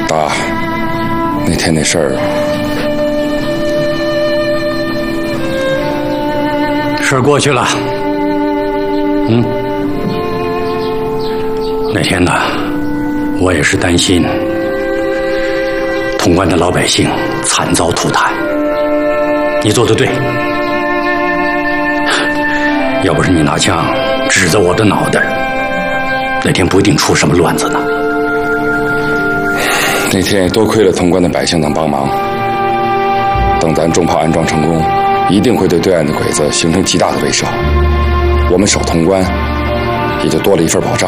爸，那天那事儿， 事儿过去了。那天呢，我也是担心潼关的老百姓惨遭涂炭。你做得对，要不是你拿枪指着我的脑袋，那天不一定出什么乱子呢。 那天也多亏了潼关的百姓能帮忙。等咱重炮安装成功，一定会对对岸的鬼子形成极大的威慑。我们守潼关，也就多了一份保障。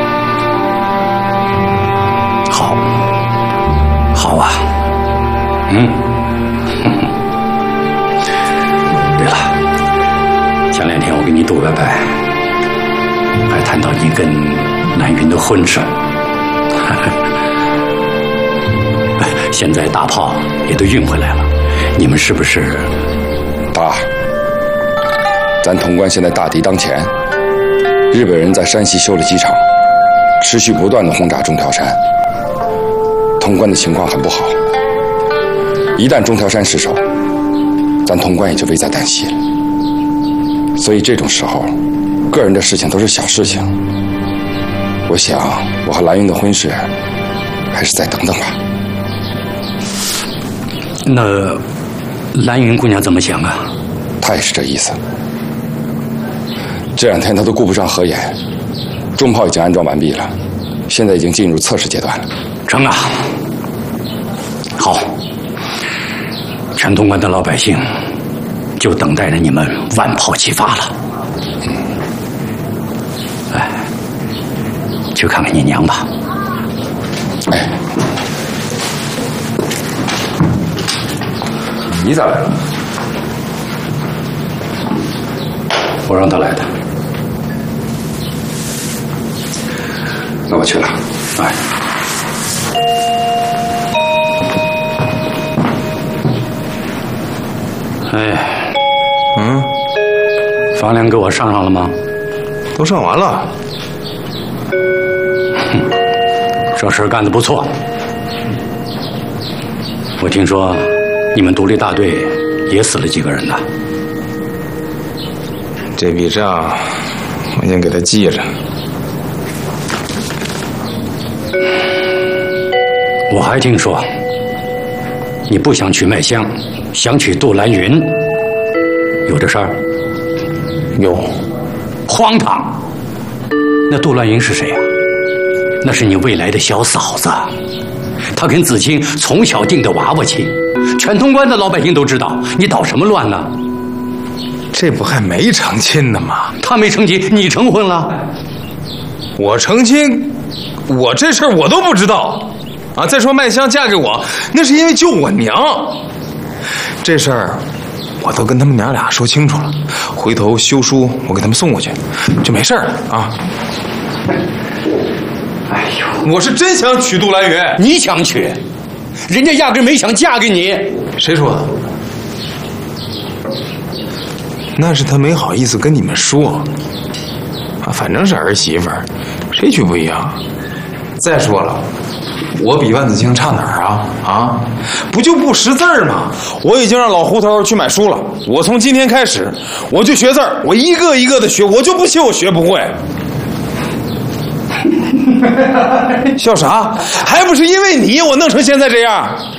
好，好啊。对了，前2天我给你督个拜，还谈到你跟蓝云的婚事。现在大炮也都运回来了，你们是不是？ 爸，咱潼关现在大敌当前，日本人在山西修了机场，持续不断的轰炸中条山，潼关的情况很不好。一旦中条山失守，咱潼关也就危在旦夕了。所以这种时候，个人的事情都是小事情。我想，我和蓝云的婚事，还是再等等吧。 那蓝云姑娘怎么想啊？ 她也是这意思。这2天她都顾不上合眼，重炮已经安装完毕了，现在已经进入测试阶段了。 成啊！好，全潼关的老百姓就等待着你们万炮齐发了。哎，去看看你娘吧。 哎，你咋来了？ 我让他来的。 那我去了。 哎。哎，房梁给我上了吗？ 都上完了。 这事干得不错。我听说你们独立大队也死了几个人呢。 这笔账我先给他记着。 我还听说你不想娶麦香，想娶杜兰云，有这事儿？ 有。 荒唐！那杜兰云是谁啊？那是你未来的小嫂子，她跟子清从小定的娃娃亲，全潼关的老百姓都知道，你捣什么乱呢？ 这不还没成亲呢吗？ 他没成亲，你成婚了？ 我成亲，我这事儿我都不知道啊！再说麦香嫁给我，那是因为救我娘。这事儿我都跟他们娘俩说清楚了，回头修书我给他们送过去，就没事了啊。 哎呦， 我是真想娶杜兰云。 你想娶，人家压根没想嫁给你。 谁说的？那是他没好意思跟你们说啊，反正是儿媳妇儿，谁娶不一样。再说了，我比万子清差哪儿啊？啊，不就不识字儿吗？我已经让老胡头去买书了，我从今天开始我就学字儿，我一个一个的学，我就不信我学不会。笑啥？还不是因为你我弄成现在这样。